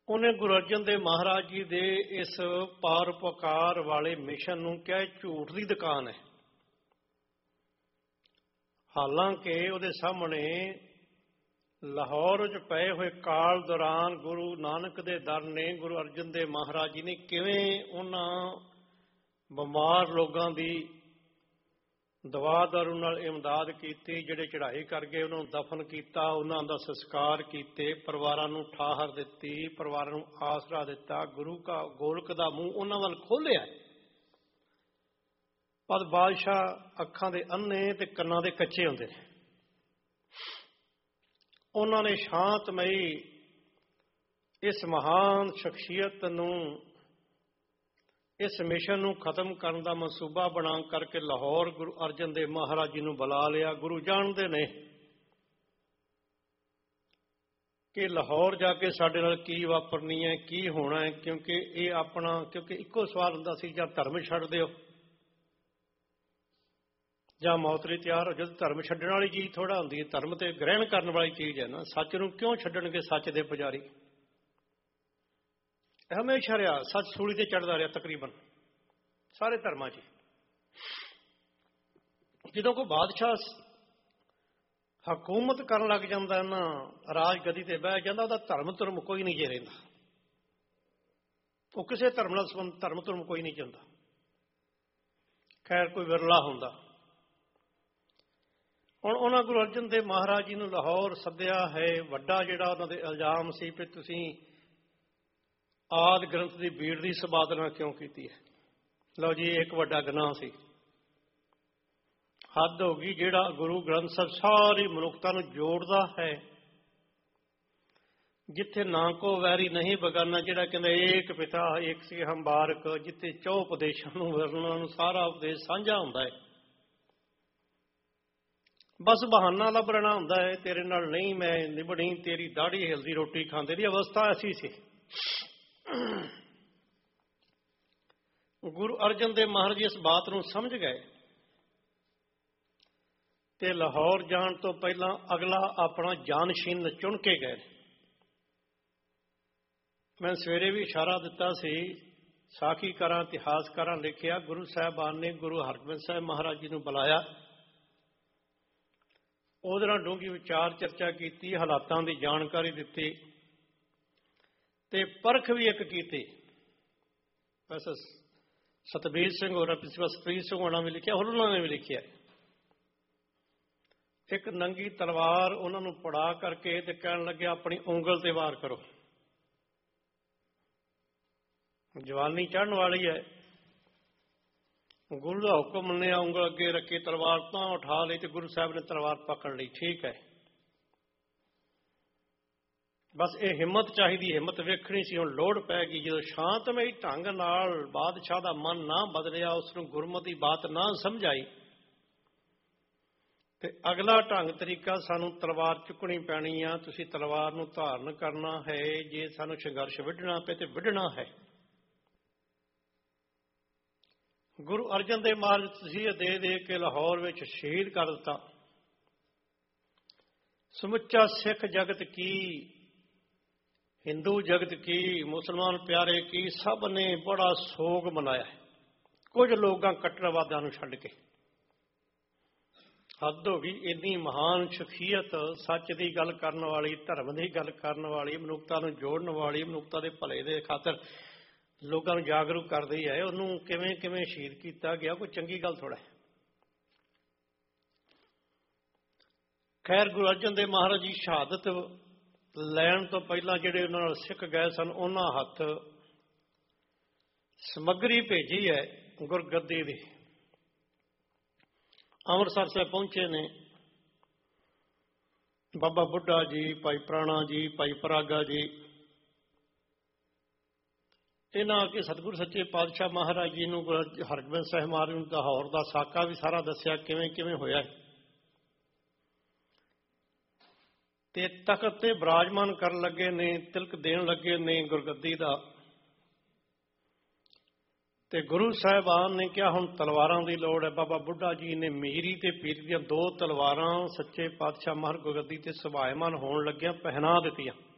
ਉਹਨੇ ਗੁਰੂ ਅਰਜਨ ਦੇਵ ਮਹਾਰਾਜ ਜੀ ਦੇ ਇਸ ਪਰਉਪਕਾਰ ਵਾਲੇ ਮਿਸ਼ਨ ਨੂੰ ਕਿਹਾ ਝੂਠ ਦੀ ਦੁਕਾਨ ਹੈ। ਹਾਲਾਂਕਿ ਉਹਦੇ ਸਾਹਮਣੇ ਲਾਹੌਰ 'ਚ ਪਏ ਹੋਏ ਕਾਲ ਦੌਰਾਨ ਗੁਰੂ ਨਾਨਕ ਦੇ ਦਰ ਨੇ, ਗੁਰੂ ਅਰਜਨ ਦੇਵ ਮਹਾਰਾਜ ਜੀ ਨੇ ਕਿਵੇਂ ਉਹਨਾਂ ਬਿਮਾਰ ਲੋਕਾਂ ਦੀ ਦਵਾ ਦਾਰੂ ਨਾਲ ਇਮਦਾਦ ਕੀਤੀ। ਜਿਹੜੇ ਚੜ੍ਹਾਈ ਕਰ ਗਏ ਉਹਨਾਂ ਨੂੰ ਦਫਨ ਕੀਤਾ, ਉਹਨਾਂ ਦਾ ਸੰਸਕਾਰ ਕੀਤੇ, ਪਰਿਵਾਰਾਂ ਨੂੰ ਠਾਹਰ ਦਿੱਤੀ, ਪਰਿਵਾਰਾਂ ਨੂੰ ਆਸਰਾ ਦਿੱਤਾ। ਗੁਰੂ ਕਾ ਗੋਲਕ ਦਾ ਮੂੰਹ ਉਹਨਾਂ ਵੱਲ ਖੋਲ੍ਹਿਆ। ਪਰ ਬਾਦਸ਼ਾਹ ਅੱਖਾਂ ਦੇ ਅੰਨੇ ਤੇ ਕੰਨਾਂ ਦੇ ਕੱਚੇ ਹੁੰਦੇ ਨੇ। ਉਹਨਾਂ ਨੇ ਸ਼ਾਂਤਮਈ ਇਸ ਮਹਾਨ ਸ਼ਖਸੀਅਤ ਨੂੰ, ਇਸ ਮਿਸ਼ਨ ਨੂੰ ਖਤਮ ਕਰਨ ਦਾ ਮਨਸੂਬਾ ਬਣਾ ਕਰਕੇ ਲਾਹੌਰ ਗੁਰੂ ਅਰਜਨ ਦੇਵ ਮਹਾਰਾਜ ਜੀ ਨੂੰ ਬੁਲਾ ਲਿਆ। ਗੁਰੂ ਜਾਣਦੇ ਨੇ ਕਿ ਲਾਹੌਰ ਜਾ ਕੇ ਸਾਡੇ ਨਾਲ ਕੀ ਵਾਪਰਨੀ ਹੈ, ਕੀ ਹੋਣਾ ਹੈ, ਕਿਉਂਕਿ ਇੱਕੋ ਸਵਾਲ ਹੁੰਦਾ ਸੀ, ਜਾਂ ਧਰਮ ਛੱਡ ਦਿਓ ਜਾਂ ਮੌਤ ਲਈ ਤਿਆਰ ਹੋ ਜਾਓ। ਧਰਮ ਛੱਡਣ ਵਾਲੀ ਚੀਜ਼ ਥੋੜ੍ਹਾ ਹੁੰਦੀ ਹੈ, ਧਰਮ ਤੇ ਗ੍ਰਹਿਣ ਕਰਨ ਵਾਲੀ ਚੀਜ਼ ਹੈ ਨਾ। ਸੱਚ ਨੂੰ ਕਿਉਂ ਛੱਡਣਗੇ ਸੱਚ ਦੇ ਪੁਜਾਰੀ? ਹਮੇਸ਼ਾ ਰਿਹਾ ਸੱਚ ਸੂਲੀ ਤੇ ਚੜ੍ਹਦਾ ਰਿਹਾ ਤਕਰੀਬਨ ਸਾਰੇ ਧਰਮਾਂ 'ਚ। ਜਦੋਂ ਕੋਈ ਬਾਦਸ਼ਾਹ ਹਕੂਮਤ ਕਰਨ ਲੱਗ ਜਾਂਦਾ ਨਾ, ਰਾਜ ਗੱਦੀ ਤੇ ਬਹਿ ਜਾਂਦਾ, ਉਹਦਾ ਧਰਮ ਕੋਈ ਨਹੀਂ ਜੇ ਰਹਿੰਦਾ। ਉਹ ਕਿਸੇ ਧਰਮ ਨਾਲ ਸੰਬੰਧ ਧਰਮ ਕੋਈ ਨਹੀਂ ਚਾਹੁੰਦਾ। ਖੈਰ ਕੋਈ ਵਿਰਲਾ ਹੁੰਦਾ। ਹੁਣ ਉਹਨਾਂ ਗੁਰੂ ਅਰਜਨ ਦੇਵ ਮਹਾਰਾਜ ਜੀ ਨੂੰ ਲਾਹੌਰ ਸੱਦਿਆ ਹੈ। ਵੱਡਾ ਜਿਹੜਾ ਉਹਨਾਂ ਦੇ ਇਲਜ਼ਾਮ ਸੀ ਕਿ ਤੁਸੀਂ ਆਦਿ ਗ੍ਰੰਥ ਦੀ ਬੀੜ ਦੀ ਸੰਪਾਦਨਾ ਕਿਉਂ ਕੀਤੀ ਹੈ। ਲਓ ਜੀ, ਇੱਕ ਵੱਡਾ ਗੁਨਾਹ ਸੀ। ਹੱਦ ਹੋ ਗਈ। ਜਿਹੜਾ ਗੁਰੂ ਗ੍ਰੰਥ ਸਾਹਿਬ ਸਾਰੀ ਮਨੁੱਖਤਾ ਨੂੰ ਜੋੜਦਾ ਹੈ, ਜਿੱਥੇ ਨਾ ਕੋ ਵੈਰੀ ਨਹੀਂ ਬਗਾਨਾ, ਜਿਹੜਾ ਕਹਿੰਦਾ ਏਕ ਪਿਤਾ ਏਕ ਸੀ ਹਮ ਬਾਰਕ, ਜਿੱਥੇ ਚੌ ਉਪਦੇਸ਼ਾਂ ਨੂੰ ਵਰਣਾਂ ਨੂੰ ਸਾਰਾ ਉਪਦੇਸ਼ ਸਾਂਝਾ ਹੁੰਦਾ ਹੈ। ਬਸ ਬਹਾਨਾ ਲੱਭਣਾ ਹੁੰਦਾ ਹੈ, ਤੇਰੇ ਨਾਲ ਨਹੀਂ ਮੈਂ ਨਿਭਣੀ, ਤੇਰੀ ਦਾੜੀ ਹਿਲਦੀ ਰੋਟੀ ਖਾਂਦੇ ਦੀ ਅਵਸਥਾ ਐਸੀ ਸੀ। ਗੁਰੂ ਅਰਜਨ ਦੇਵ ਮਹਾਰਾਜ ਜੀ ਇਸ ਬਾਤ ਨੂੰ ਸਮਝ ਗਏ ਤੇ ਲਾਹੌਰ ਜਾਣ ਤੋਂ ਪਹਿਲਾਂ ਅਗਲਾ ਆਪਣਾ ਜਾਨਸ਼ੀਨ ਚੁਣ ਕੇ ਗਏ। ਮੈਂ ਸਵੇਰੇ ਵੀ ਇਸ਼ਾਰਾ ਦਿੱਤਾ ਸੀ, ਸਾਖੀਕਾਰਾਂ ਇਤਿਹਾਸਕਾਰਾਂ ਲਿਖਿਆ, ਗੁਰੂ ਸਾਹਿਬਾਨ ਨੇ ਗੁਰੂ ਹਰਗੋਬਿੰਦ ਸਾਹਿਬ ਮਹਾਰਾਜ ਜੀ ਨੂੰ ਬੁਲਾਇਆ, ਉਹਦੇ ਨਾਲ ਡੂੰਘੀ ਵਿਚਾਰ ਚਰਚਾ ਕੀਤੀ, ਹਾਲਾਤਾਂ ਦੀ ਜਾਣਕਾਰੀ ਦਿੱਤੀ ਤੇ ਪਰਖ ਵੀ ਇੱਕ ਕੀਤੀ। ਵੈਸੇ ਸਤਬੀਰ ਸਿੰਘ ਹੋਰਾਂ, ਸਤਬੀਰ ਸਿੰਘ ਹੋਰਾਂ ਵੀ ਲਿਖਿਆ, ਉਹਨਾਂ ਨੇ ਵੀ ਲਿਖਿਆ। ਇੱਕ ਨੰਗੀ ਤਲਵਾਰ ਉਹਨਾਂ ਨੂੰ ਪੜਾ ਕਰਕੇ ਤੇ ਕਹਿਣ ਲੱਗਿਆ ਆਪਣੀ ਉਂਗਲ ਤੇ ਵਾਰ ਕਰੋ। ਜਵਾਨੀ ਚੜ੍ਹਨ ਵਾਲੀ ਹੈ, ਗੁਰੂ ਦਾ ਹੁਕਮ ਮੰਨਿਆ, ਉਂਗਲ ਅੱਗੇ ਰੱਖੀ, ਤਲਵਾਰ ਤਾਂ ਉਠਾ ਲਈ ਤੇ ਗੁਰੂ ਸਾਹਿਬ ਨੇ ਤਲਵਾਰ ਪਕੜ ਲਈ। ਠੀਕ ਹੈ, ਬਸ ਇਹ ਹਿੰਮਤ ਚਾਹੀਦੀ, ਹਿੰਮਤ ਵੇਖਣੀ ਸੀ। ਹੁਣ ਲੋੜ ਪੈ ਗਈ। ਜਦੋਂ ਸ਼ਾਂਤਮਈ ਢੰਗ ਨਾਲ ਬਾਦਸ਼ਾਹ ਦਾ ਮਨ ਨਾ ਬਦਲਿਆ, ਉਸਨੂੰ ਗੁਰਮਤਿ ਬਾਤ ਨਾ ਸਮਝਾਈ, ਤੇ ਅਗਲਾ ਢੰਗ ਤਰੀਕਾ ਸਾਨੂੰ ਤਲਵਾਰ ਚੁੱਕਣੀ ਪੈਣੀ ਆ, ਤੁਸੀਂ ਤਲਵਾਰ ਨੂੰ ਧਾਰਨ ਕਰਨਾ ਹੈ, ਜੇ ਸਾਨੂੰ ਸੰਘਰਸ਼ ਵਿੱਢਣਾ ਪਏ ਤੇ ਵਿੱਢਣਾ ਹੈ। ਗੁਰੂ ਅਰਜਨ ਦੇਵ ਮਹਾਰਾਜ ਤਸੀਹੇ ਦੇ ਦੇ ਕੇ ਲਾਹੌਰ ਵਿੱਚ ਸ਼ਹੀਦ ਕਰ ਦਿੱਤਾ। ਸਮੁੱਚਾ ਸਿੱਖ ਜਗਤ ਕੀ, ਹਿੰਦੂ ਜਗਤ ਕੀ, ਮੁਸਲਮਾਨ ਪਿਆਰੇ ਕੀ, ਸਭ ਨੇ ਬੜਾ ਸੋਗ ਮਨਾਇਆ। ਕੁਝ ਲੋਕਾਂ ਕੱਟੜਵਾਦਾਂ ਨੂੰ ਛੱਡ ਕੇ। ਹੱਦ ਹੋ ਗਈ। ਇੰਨੀ ਮਹਾਨ ਸ਼ਖਸੀਅਤ, ਸੱਚ ਦੀ ਗੱਲ ਕਰਨ ਵਾਲੀ, ਧਰਮ ਦੀ ਗੱਲ ਕਰਨ ਵਾਲੀ, ਮਨੁੱਖਤਾ ਨੂੰ ਜੋੜਨ ਵਾਲੀ, ਮਨੁੱਖਤਾ ਦੇ ਭਲੇ ਦੇ ਖਾਤਰ ਲੋਕਾਂ ਨੂੰ ਜਾਗਰੂਕ ਕਰਦੀ ਹੈ, ਉਹਨੂੰ ਕਿਵੇਂ ਕਿਵੇਂ ਸ਼ਹੀਦ ਕੀਤਾ ਗਿਆ, ਕੋਈ ਚੰਗੀ ਗੱਲ ਥੋੜ੍ਹਾ ਹੈ। ਖੈਰ, ਗੁਰੂ ਅਰਜਨ ਦੇਵ ਮਹਾਰਾਜ ਜੀ ਸ਼ਹਾਦਤ ਲੈਣ ਤੋਂ ਪਹਿਲਾਂ ਜਿਹੜੇ ਉਹਨਾਂ ਨਾਲ ਸਿੱਖ ਗਏ ਸਨ, ਉਹਨਾਂ ਹੱਥ ਸਮੱਗਰੀ ਭੇਜੀ ਹੈ ਗੁਰਗੱਦੀ ਦੀ। ਅੰਮ੍ਰਿਤਸਰ ਸਾਹਿਬ ਪਹੁੰਚੇ ਨੇ ਬਾਬਾ ਬੁੱਢਾ ਜੀ, ਭਾਈ ਪ੍ਰਾਣਾ ਜੀ, ਭਾਈ ਪਰਾਗਾ ਜੀ। ਇਹਨਾਂ ਆ ਕੇ ਸਤਿਗੁਰੂ ਸੱਚੇ ਪਾਤਸ਼ਾਹ ਮਹਾਰਾਜ ਜੀ ਨੂੰ, ਹਰਗੋਬਿੰਦ ਸਾਹਿਬ ਮਹਾਰਾਜ ਨੂੰ ਲਾਹੌਰ ਦਾ ਸਾਕਾ ਵੀ ਸਾਰਾ ਦੱਸਿਆ, ਕਿਵੇਂ ਕਿਵੇਂ ਹੋਇਆ। ਤੇ ਤਖਤ ਤੇ ਬਿਰਾਜਮਾਨ ਕਰਨ ਲੱਗੇ ਨੇ, ਤਿਲਕ ਦੇਣ ਲੱਗੇ ਨੇ ਗੁਰਗੱਦੀ ਦਾ। ਤੇ ਗੁਰੂ ਸਾਹਿਬਾਨ ਨੇ ਕਿਹਾ ਹੁਣ ਤਲਵਾਰਾਂ ਦੀ ਲੋੜ ਹੈ। ਬਾਬਾ ਬੁੱਢਾ ਜੀ ਨੇ ਮੀਰੀ ਤੇ ਪੀਰ ਦੀਆਂ 2 ਤਲਵਾਰਾਂ ਸੱਚੇ ਪਾਤਸ਼ਾਹ ਮਹਾਰਾਜ ਗੁਰਗੱਦੀ ਤੇ ਸੁਭਾਇਮਾਨ ਹੋਣ ਲੱਗਿਆ ਪਹਿਨਾ ਦਿੱਤੀਆਂ।